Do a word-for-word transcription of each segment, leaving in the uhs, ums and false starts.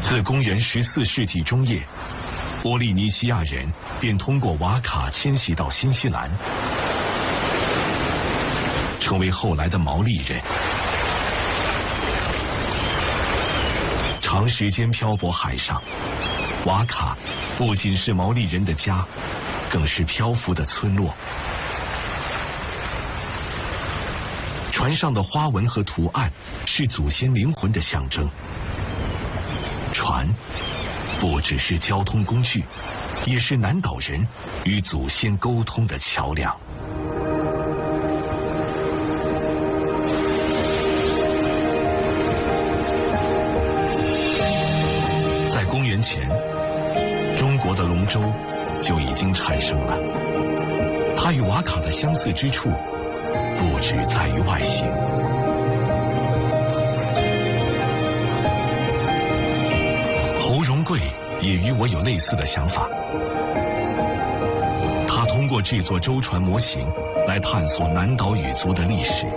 自公元十四世纪中叶，波利尼西亚人便通过瓦卡迁徙到新西兰，成为后来的毛利人。长时间漂泊海上，瓦卡不仅是毛利人的家，更是漂浮的村落。船上的花纹和图案是祖先灵魂的象征。船不只是交通工具，也是南岛人与祖先沟通的桥梁。在公元前，中国的龙舟就已经产生了。它与瓦卡的相似之处，不只在于外形。侯荣贵也与我有类似的想法。他通过制作舟船模型来探索南岛语族的历史。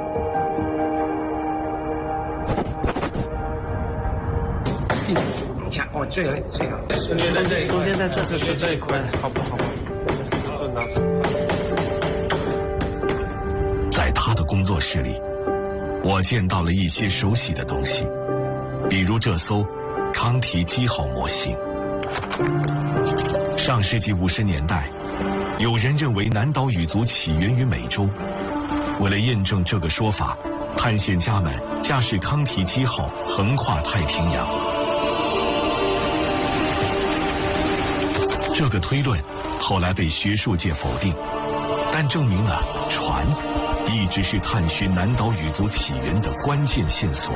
你看，哦，最好最好， 中间这一中间在这就是这一块，好不好？这拿。 在他的工作室里，我见到了一些熟悉的东西，比如这艘康提基号模型。上世纪五十年代，有人认为南岛语族起源于美洲。为了验证这个说法，探险家们驾驶康提基号横跨太平洋。这个推论后来被学术界否定，但证明了船一直是探寻南岛语族起源的关键线索。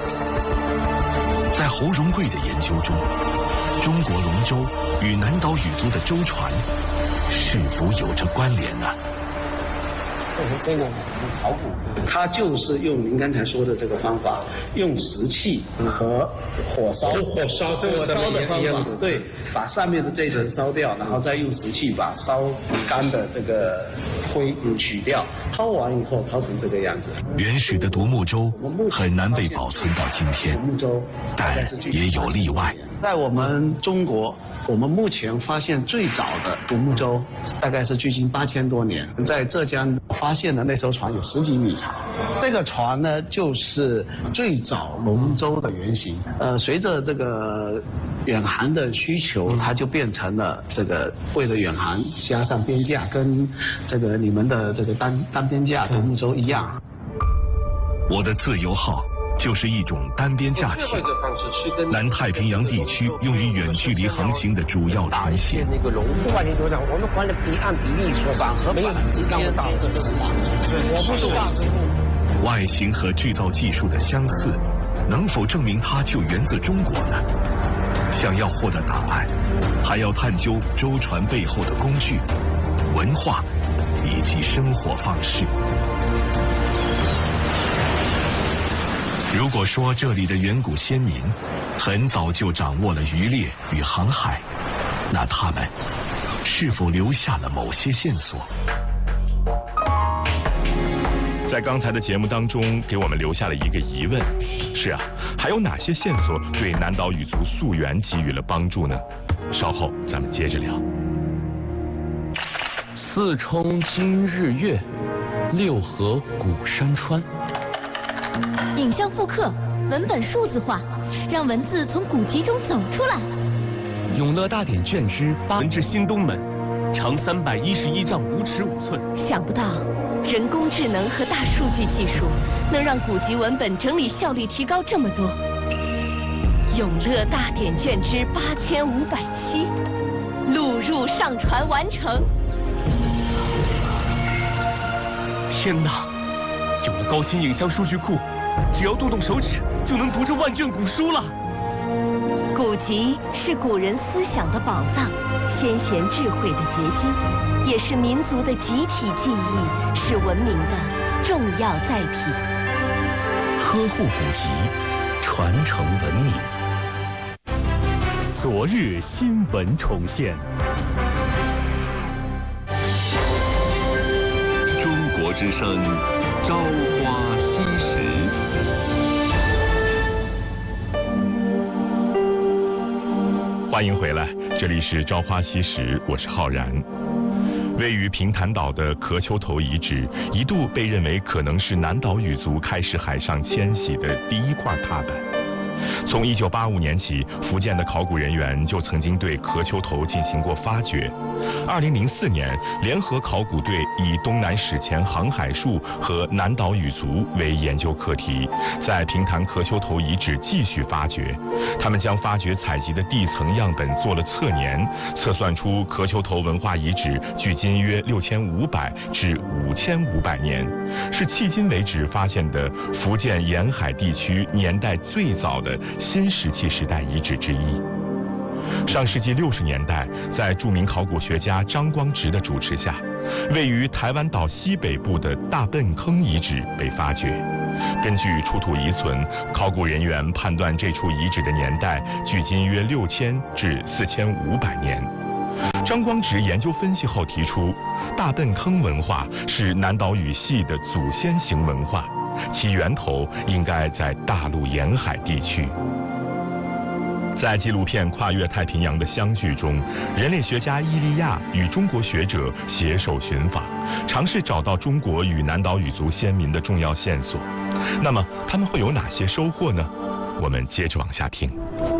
在侯荣贵的研究中，中国龙舟与南岛语族的舟船是否有着关联呢？ 这个考古，它就是用您刚才说的这个方法，用石器和火烧火烧这个火烧的方法，对，把上面的这一层烧掉，然后再用石器把烧干的这个灰取掉，烧完以后烧成这个样子。 原始的独木舟很难被保存到今天，但也有例外。 在我们中国，我们目前发现最早的独木舟大概是距今八千多年，在浙江发现的那艘船有十几米长。这个船呢，就是最早龙舟的原型。呃，随着这个远航的需求，它就变成了这个为了远航加上边架，跟这个你们的这个单单边架独木舟一样。 我的自由号就是一种单边架艇，南太平洋地区用于远距离航行的主要船型。 那个龙，不管你多长，我们还的比按比例说吧，和没有那么大的这个大，我不是大师傅。 外形和制造技术的相似，能否证明它就源自中国呢？想要获得答案，还要探究舟船背后的工具、文化以及生活方式。如果说这里的远古先民很早就掌握了渔猎与航海，那他们是否留下了某些线索？ 在刚才的节目当中，给我们留下了一个疑问：是啊，还有哪些线索对南岛语族溯源给予了帮助呢？稍后咱们接着聊。 四冲今日月，六合古山川。 影像复刻，文本数字化，让文字从古籍中走出来。 永乐大典卷之八，文至新东门，长三百一十一丈五尺五寸。 想不到人工智能和大数据技术能让古籍文本整理效率提高这么多。永乐大典卷之八千五百七，录入上传完成。 天哪！有了高清影像数据库，只要动动手指就能读这万卷古书了。 古籍是古人思想的宝藏，先贤智慧的结晶，也是民族的集体记忆，是文明的重要载体。 呵护古籍，传承文明。昨日新闻重现。 中国之声，朝花夕拾。 欢迎回来，这里是朝花夕拾，我是浩然。位于平潭岛的壳丘头遗址，一度被认为可能是南岛语族开始海上迁徙的第一块踏板。从一九八五年起，福建的考古人员就曾经对壳丘头进行过发掘。二零零四年，联合考古队以东南史前航海术和南岛语族为研究课题，在平潭壳丘头遗址继续发掘。他们将发掘采集的地层样本做了测年，测算出壳丘头文化遗址距今约六千五百至五千五百年，是迄今为止发现的福建沿海地区年代最早的新石器时代遗址之一。上世纪六十年代，在著名考古学家张光直的主持下，位于台湾岛西北部的大笨坑遗址被发掘。根据出土遗存，考古人员判断这处遗址的年代距今约六千至四千五百年。张光直研究分析后提出，大笨坑文化是南岛语系的祖先型文化，其源头应该在大陆沿海地区。在纪录片《跨越太平洋的相聚》中，人类学家伊利亚与中国学者携手寻访，尝试找到中国与南岛语族先民的重要线索。那么他们会有哪些收获呢？我们接着往下听。